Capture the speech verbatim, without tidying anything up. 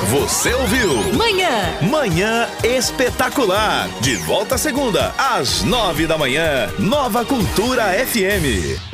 Você ouviu? Manhã. Manhã Espetacular. De volta segunda, às nove da manhã. Nova Cultura F M.